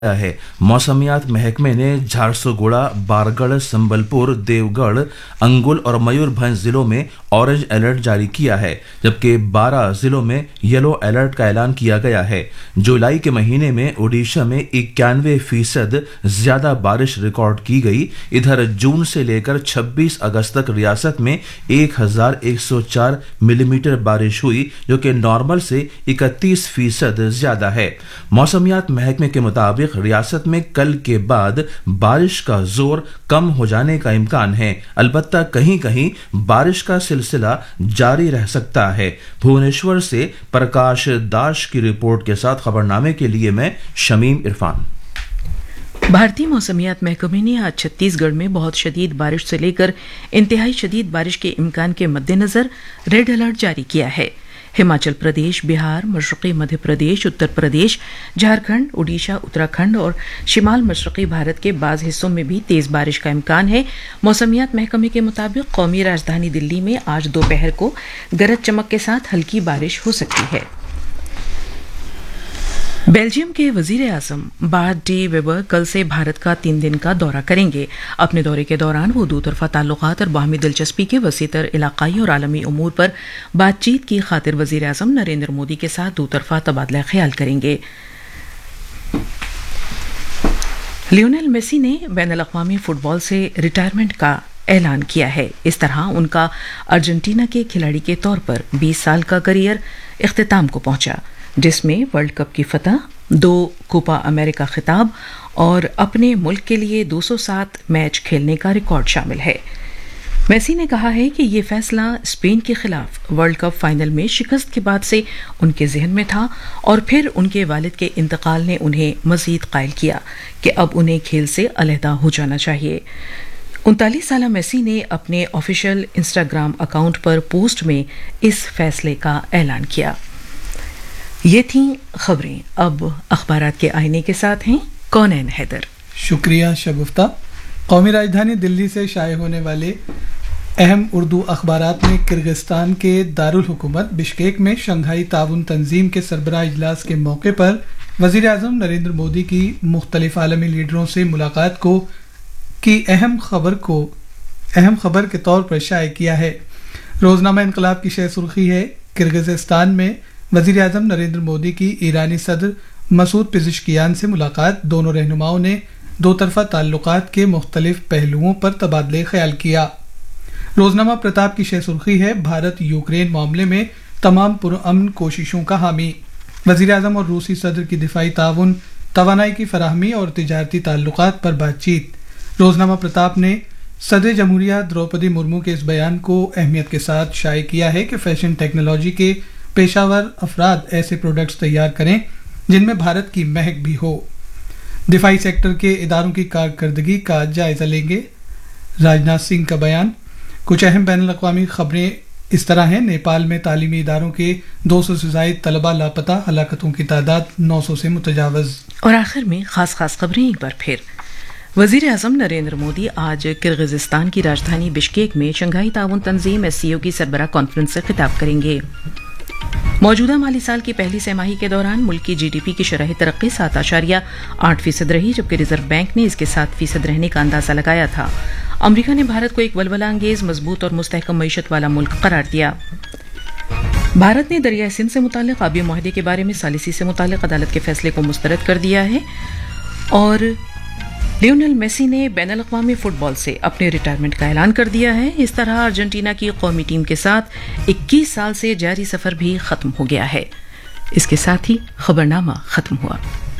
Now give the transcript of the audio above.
है। मौसमियात महकमे ने झारसुगुड़ा, बारगढ़, संबलपुर, देवगढ़, अंगुल और मयूरभंज जिलों में ऑरेंज अलर्ट जारी किया है, जबकि 12 जिलों में येलो अलर्ट का ऐलान किया गया है। जुलाई के महीने में ओडिशा में 91% ज्यादा बारिश रिकॉर्ड की गई। इधर जून से लेकर 26 अगस्त तक रियासत में 1104 मिलीमीटर बारिश हुई, जो कि नॉर्मल से 31% ज्यादा है। मौसमियात महकमे के मुताबिक रियासत में कल के बाद बारिश का जोर कम हो जाने का इम्कान है, अलबत्ता कहीं कहीं बारिश का सिलसिला जारी रह सकता है। भुवनेश्वर से प्रकाश दास की रिपोर्ट के साथ खबरनामे के लिए मैं शमीम इरफान। भारतीय मौसमियात महकमे ने आज छत्तीसगढ़ में बहुत शदीद बारिश से लेकर इंतहाई शदीद बारिश के इम्कान के मद्देनजर रेड अलर्ट जारी किया है। हिमाचल प्रदेश, बिहार, मशरक़ी मध्य प्रदेश, उत्तर प्रदेश, झारखंड, ओडिशा, उत्तराखंड और शिमाल मशरक़ी भारत के बाज़ हिस्सों में भी तेज बारिश का इम्कान है। मौसमियात महकमे के मुताबिक कौमी राजधानी दिल्ली में आज दोपहर को गरज चमक के साथ हल्की बारिश हो सकती है। बेल्जियम के वजीर आज़म बार्ट डी वेबर कल से भारत का 3 दिन का दौरा करेंगे। अपने दौरे के दौरान वो दोतरफा ताल्लुकात और बाहमी दिलचस्पी के वसीतर इलाकाई और आलमी उमूर पर बातचीत की खातिर वजीर आज़म नरेंद्र मोदी के साथ दोतरफा तबादला ख्याल करेंगे। लियोनेल मेसी ने बैनुल-अक़वामी फुटबॉल से रिटायरमेंट का ऐलान किया है। इस तरह उनका अर्जेंटीना के खिलाड़ी के तौर पर 20 साल का करियर इख्तिताम को पहुंचा, जिसमें वर्ल्ड कप की फतह, 2 कोपा अमेरिका खिताब और अपने मुल्क के लिए 207 मैच खेलने का रिकॉर्ड शामिल है। मेसी ने कहा है कि ये फैसला स्पेन के खिलाफ वर्ल्ड कप फाइनल में शिकस्त के बाद से उनके जहन में था और फिर उनके वालिद के इंतकाल ने उन्हें मजीद कायल किया कि अब उन्हें खेल से अलहदा हो जाना चाहिए। 39 साला मेसी ने अपने ऑफिशियल इंस्टाग्राम अकाउंट पर पोस्ट में इस फैसले का ऐलान किया। ये थी खबरें। अब अखबारात के आईने के साथ हैं कौनैन हैदर। शुक्रिया शगुफ्ता। कौमी राजधानी दिल्ली से शाये होने वाले अहम उर्दू अखबारात ने किर्गिस्तान के दारुल हुकूमत बिश्केक में शंघाई ताउन तंजीम के सरबराह इजलास के मौके पर वज़ीर आज़म नरेंद्र मोदी की मुख्तलिफ आलमी लीडरों से मुलाकात की अहम खबर के तौर पर शाये किया है। रोजनामा इनकलाब की शह सुर्खी है, किर्गिस्तान में वज़ीर आज़म नरेंद्र मोदी की ईरानी सदर मसूद पेज़ेश्कियान से मुलाकात। दोनों रहनुमाओं ने दो तरफा ताल्लुकात के मुख्तलिफ पहलुओं पर तबादले ख्याल किया। रोजनामा प्रताप की शह सुर्खी है, भारत यूक्रेन मामले में तमाम पुरअमन कोशिशों का हामी। वज़ीर आज़म और रूसी सदर की दिफाई ताउन, तवानाई की फराहमी और तिजारती ताल्लुकात पर बातचीत। रोजनामा प्रताप ने सदर जमहूरिया द्रौपदी मुर्मू के इस बयान को अहमियत के साथ शाये किया है कि फैशन टेक्नोलॉजी के पेशावर अफराद ऐसे प्रोडक्ट्स तैयार करें जिनमें भारत की महक भी हो। दिफाई सेक्टर के इदारों की कारकर्दगी का जायजा लेंगे, राजनाथ सिंह का बयान। कुछ अहम बैनुल-अक़वामी खबरें इस तरह हैं, नेपाल में तालीमी इदारों के 200 से ज़ायद तलबा लापता, हलाकतों की तादाद 900 से मुतजावज। और आखिर में खास खबरें एक बार फिर। वज़ीर आज़म नरेंद्र मोदी आज किर्गिज़स्तान की राजधानी बिश्केक में शंघाई ताउन तंजीम SCO की सरबराह कॉन्फ्रेंस से खिताब करेंगे। मौजूदा माली साल की पहली तिमाही के दौरान मुल्क की GDP की शरह तरक्की 7.8% रही, जबकि रिजर्व बैंक ने इसके 7% रहने का अंदाजा लगाया था। अमरीका ने भारत को एक वलवला अंगेज, मजबूत और मुस्तहकम मईशत वाला मुल्क करार दिया। भारत ने दरियाए सिंध से मुतालिक आबी मुआहदे के बारे में सालिसी से मुतालिक अदालत के फैसले को मुस्तरद कर दिया है। और लियोनेल मेसी ने बैनुल-अक़वामी फुटबॉल से अपने रिटायरमेंट का ऐलान कर दिया है। इस तरह अर्जेंटीना की कौमी टीम के साथ 21 साल से जारी सफर भी खत्म हो गया है। इसके साथ ही खबरनामा खत्म हुआ।